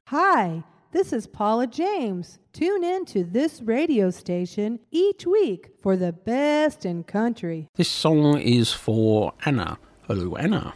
Hi, this is Paula James. Tune in to this radio station each week for the best in country. This song is for Anna. Hello, Anna.